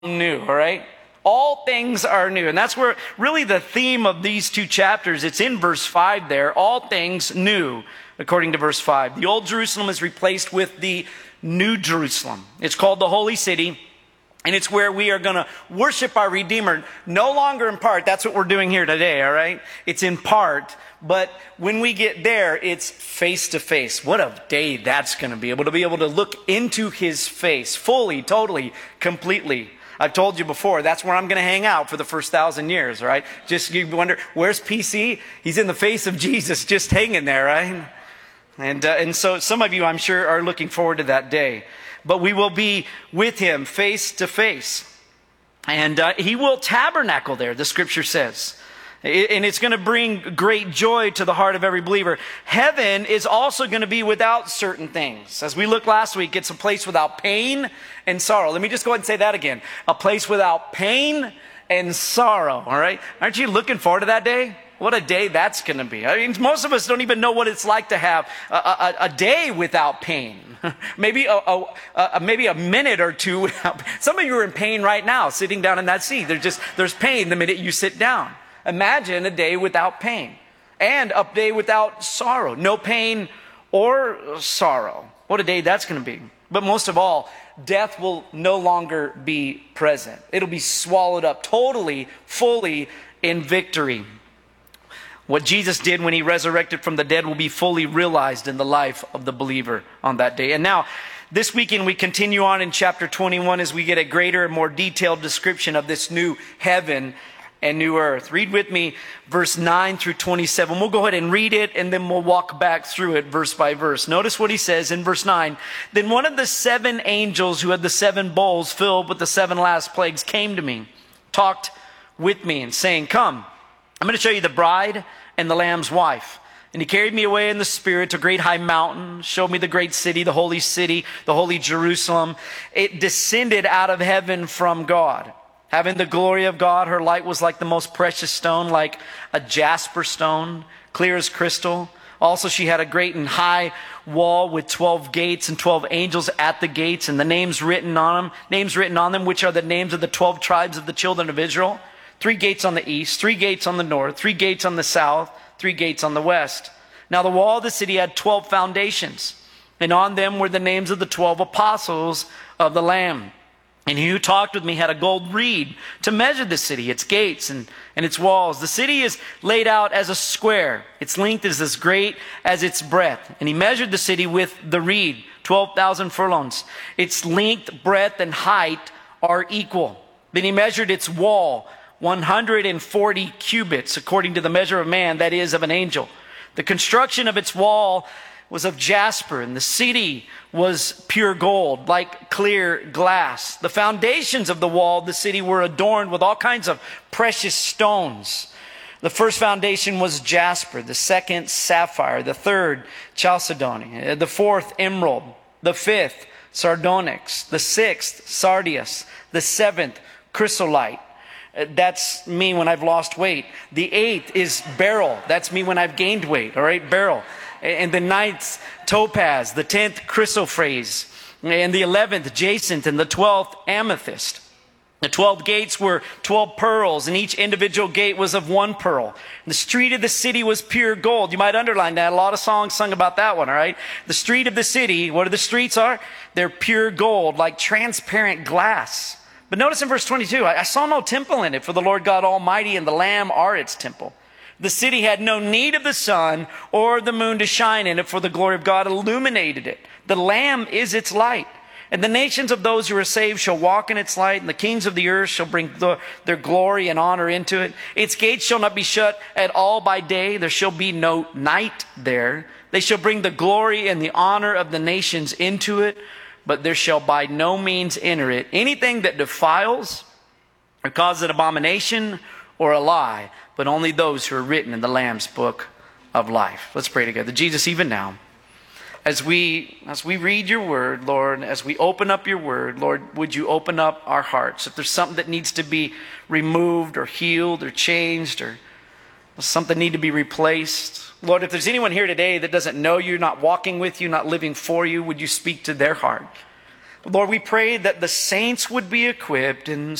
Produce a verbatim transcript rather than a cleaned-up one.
new, all right? All things are new. And that's where really the theme of these two chapters, it's in verse five there. All things new, according to verse five. The old Jerusalem is replaced with the new Jerusalem. It's called the Holy City. And it's where we are going to worship our Redeemer. No longer in part. That's what we're doing here today, all right? It's in part. But when we get there, it's face to face. What a day that's going to be. Able to be able to look into his face fully, totally, completely. I've told you before, that's where I'm going to hang out for the first thousand years, right? Just you wonder, where's P C? He's in the face of Jesus, just hanging there, right? And, uh, and so some of you, I'm sure, are looking forward to that day. But we will be with him face to face. And uh, he will tabernacle there, the scripture says. And it's going to bring great joy to the heart of every believer. Heaven is also going to be without certain things. As we looked last week, it's a place without pain and sorrow. Let me just go ahead and say that again. A place without pain and sorrow, all right? Aren't you looking forward to that day? What a day that's going to be. I mean, most of us don't even know what it's like to have a, a, a day without pain. maybe a, a, a maybe a minute or two without pain. Some of you are in pain right now, sitting down in that seat. There's just, there's pain the minute you sit down. Imagine a day without pain and a day without sorrow. No pain or sorrow. What a day that's going to be. But most of all, death will no longer be present. It'll be swallowed up totally, fully in victory. What Jesus did when he resurrected from the dead will be fully realized in the life of the believer on that day. And now, this weekend we continue on in chapter twenty-one as we get a greater and more detailed description of this new heaven and new earth. Read with me verse nine through twenty-seven. We'll go ahead and read it and then we'll walk back through it verse by verse. Notice what he says in verse nine. Then one of the seven angels who had the seven bowls filled with the seven last plagues came to me, talked with me and saying, "Come, I'm going to show you the bride and the Lamb's wife." And he carried me away in the spirit to a great high mountain, showed me the great city, the holy city, the holy Jerusalem. It descended out of heaven from God, having the glory of God. Her light was like the most precious stone, like a jasper stone, clear as crystal. Also, she had a great and high wall with twelve gates and twelve angels at the gates, and the names written on them, names written on them, which are the names of the twelve tribes of the children of Israel. Three gates on the east, three gates on the north, three gates on the south, three gates on the west. Now the wall of the city had twelve foundations, and on them were the names of the twelve apostles of the Lamb. And he who talked with me had a gold reed to measure the city, its gates and, and its walls. The city is laid out as a square. Its length is as great as its breadth. And he measured the city with the reed, twelve thousand furlongs. Its length, breadth, and height are equal. Then he measured its wall, one hundred forty cubits, according to the measure of man, that is, of an angel. The construction of its wall was of jasper, and the city was pure gold, like clear glass. The foundations of the wall of the city were adorned with all kinds of precious stones. The first foundation was jasper, the second sapphire, the third chalcedony, the fourth emerald, the fifth sardonyx, the sixth sardius, the seventh chrysolite. That's me when I've lost weight. The eighth is beryl. That's me when I've gained weight. All right, beryl. And the ninth, topaz. The tenth, chrysoprase. And the eleventh, jacinth. And the twelfth, amethyst. The twelve gates were twelve pearls, and each individual gate was of one pearl. The street of the city was pure gold. You might underline that. A lot of songs sung about that one, all right? The street of the city, what are the streets are? They're pure gold, like transparent glass. But notice in verse twenty-two, I saw no temple in it, for the Lord God Almighty and the Lamb are its temple. The city had no need of the sun or the moon to shine in it, for the glory of God illuminated it. The Lamb is its light. And the nations of those who are saved shall walk in its light, and the kings of the earth shall bring the, their glory and honor into it. Its gates shall not be shut at all by day. There shall be no night there. They shall bring the glory and the honor of the nations into it, but there shall by no means enter it anything that defiles or causes an abomination or a lie, but only those who are written in the Lamb's book of life. Let's pray together. Jesus, even now, as we as we read your word, Lord, as we open up your word, Lord, would you open up our hearts? If there's something that needs to be removed or healed or changed, or something need to be replaced, Lord, if there's anyone here today that doesn't know you, not walking with you, not living for you, would you speak to their heart? Lord, we pray that the saints would be equipped, and